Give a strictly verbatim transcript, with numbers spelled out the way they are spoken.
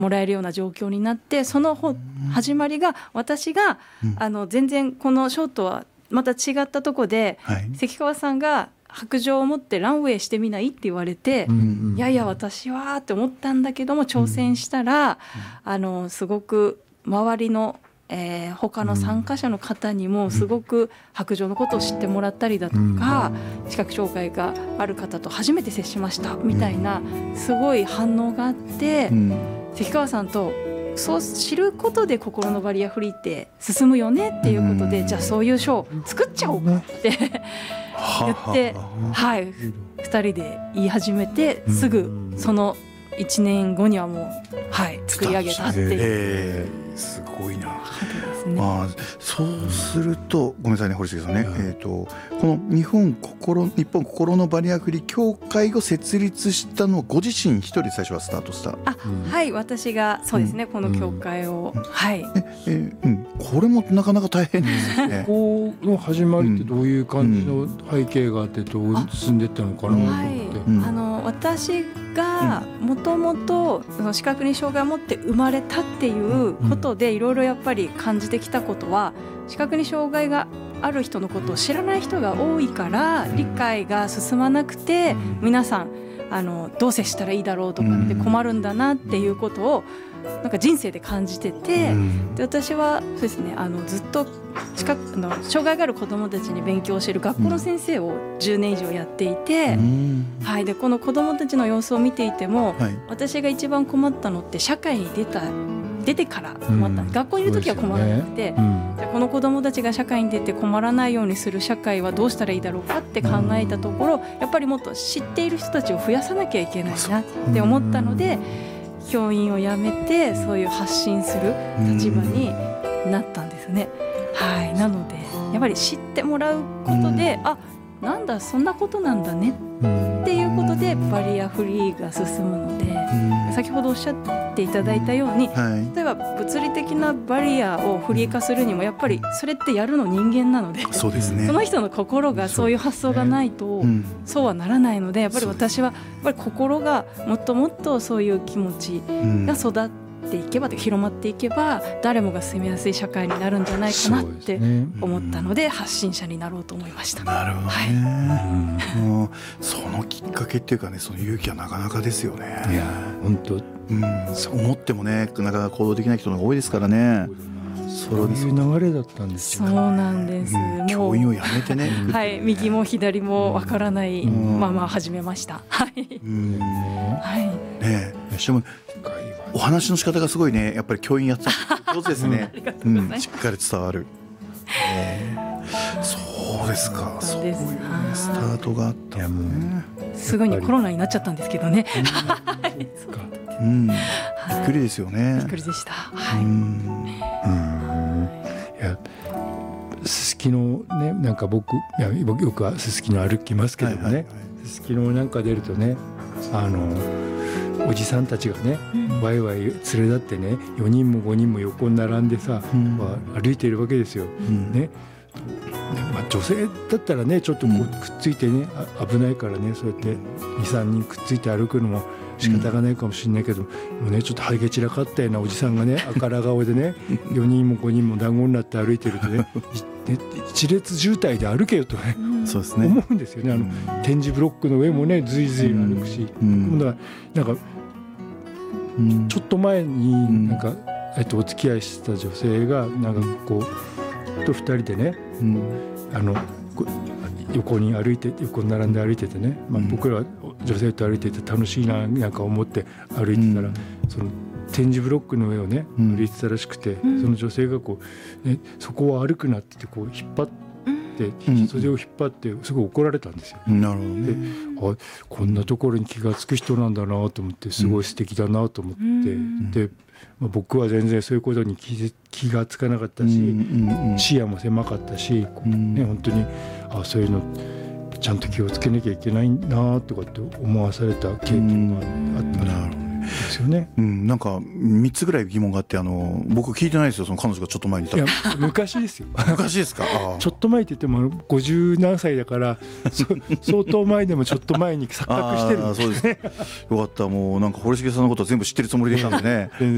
もらえるような状況になって、その始まりが私が、うん、あの全然このショートはまた違ったとこで、はい、関川さんが白杖を持ってランウェイしてみないって言われて、うんうん、いやいや私はって思ったんだけども挑戦したら、うん、あのすごく周りの、えー、他の参加者の方にもすごく白杖のことを知ってもらったりだとか、うん、視覚障害がある方と初めて接しましたみたいなすごい反応があって、うん、関川さんとそう知ることで心のバリアフリーって進むよねっていうことで、うん、じゃあそういうショー作っちゃおうかって言って、はい、ふたりで言い始めてすぐそのいちねんごにはもう、はい、作り上げたっていう、 えー、すごいな。あ、そうするとごめんなさいね堀重さんね、うん、えー、とこの日本心日本心のバリアフリー協会を設立したのはご自身一人で最初はスタートした。 あ、うん、はい、私がそうですね、うん、この協会を、うん、はい、 ええーうん、これもなかなか大変ですね。 ここの始まりってどういう感じの背景があってどう進んでいったのかなと思って、はい、 あの私がもともと視覚に障害を持って生まれたっていうことでいろいろやっぱり感じてきたことは、視覚に障害がある人のことを知らない人が多いから理解が進まなくて、皆さんあのどう接したらいいだろうとかって困るんだなっていうことをなんか人生で感じてて、で私はそうですね、あのずっと視覚の障害がある子どもたちに勉強している学校の先生をじゅうねん以上やっていて、はい、でこの子どもたちの様子を見ていても、はい、私が一番困ったのって社会に出た出てから困った、うん、学校にいる時は困らなくて、ね、うん、じゃあこの子どもたちが社会に出て困らないようにする社会はどうしたらいいだろうかって考えたところ、やっぱりもっと知っている人たちを増やさなきゃいけないなって思ったので、教員を辞めてそういう発信する立場になったんですね。はい、なのでやっぱり知ってもらうことで、あ、なんだそんなことなんだねっていうことでバリアフリーが進むので、先ほどおっしゃっていただいたように、例えば物理的なバリアをフリー化するにもやっぱりそれってやるの人間なので、 そうですね、 その人の心がそういう発想がないとそうはならないので、やっぱり私はやっぱり心がもっともっとそういう気持ちが育ってっていけば、広まっていけば誰もが住みやすい社会になるんじゃないかなって思ったので、発信者になろうと思いました。 なるほどね、はい、うん、もうそのきっかけっていうかね、その勇気はなかなかですよね。 いや本当、 うん、そう思ってもね、なかなか行動できない人の方が多いですからね。 そういう流れだったんですよ。 そうなんです、うん、 教員を辞めてねはい、右も左もわからないまま始めました。はい、うん、 はい、ねえ、しかもお話の仕方がすごいね、やっぱり教員やってた上手ですね。うん、しっかり伝わる、えー、そうですか。そういう、ね、スタートがあったもんね。 すぐにコロナになっちゃったんですけどね。 うん、びっくりですよね。 びっくりでした。はい、うん、 いやすすきのね、なんか僕、いや僕よくはすすきの歩きますけどもね、はいはいはい、すすきのなんか出るとね、あのおじさんたちがね、うん、ワイワイ連れ立ってね、よにんもごにんも横に並んでさ、うん、まあ、歩いているわけですよ、うんね、まあ、女性だったらねちょっとこうくっついてね、うん、危ないからね、そうやってにさんにんくっついて歩くのも仕方がないかもしれないけど、うん、もうねちょっとハゲ散らかったようなおじさんがね赤ら顔でねよにんもごにんも団子になって歩いてるとね一列渋滞で歩けよとね、うん、そうですね、思うんですよね。あの、うん、点字ブロックの上もねずいずい歩くし、うん、今度はなんか、うん、ちょっと前になんか、えっと、お付き合いしてた女性がなんかこうとふたりでね、うん、あの横に歩いて横に並んで歩いててね、まあ、僕らは女性と歩いてて楽しいななんか思って歩いてたら、うん、その点字ブロックの上をね歩いてたらしくて、うん、その女性がこう、ね、そこを歩くなって言ってこう引っ張って、うん、袖を引っ張ってすごい怒られたんですよ。 なるほどね。 で、あ、こんなところに気がつく人なんだなと思って、すごい素敵だなと思って、うん、で、まあ、僕は全然そういうことに 気, 気がつかなかったし、うんうんうん、視野も狭かったし、うんね、本当にあそういうのちゃんと気をつけなきゃいけないなとかって思わされた経験があったんですよね。 うん、なんかみっつぐらい疑問があって、あの僕聞いてないですよ、その彼女がちょっと前にいた。 いや昔ですよ昔ですか。あちょっと前って言ってもごじゅう何歳だから相当前でもちょっと前に錯覚してるんですね。 そうですよかった。もうなんか堀重さんのことは全部知ってるつもりでいたんでね